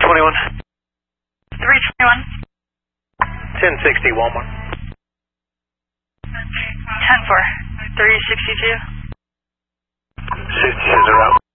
321. 321. 1060 Walmart. 10-4. 362. 60 is around.